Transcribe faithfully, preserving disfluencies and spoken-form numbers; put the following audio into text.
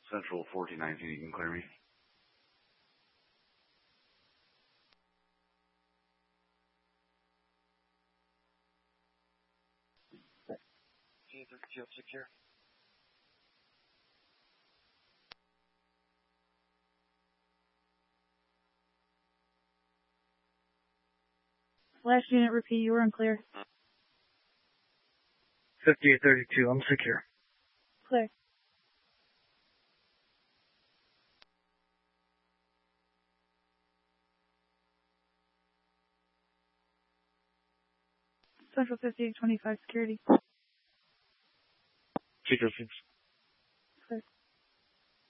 Central fourteen nineteen, you can clear me. Field secure. Last unit, repeat, you were unclear. fifty-eight thirty-two, I'm secure. Clear. Central fifty-eight twenty-five security. Secure, six.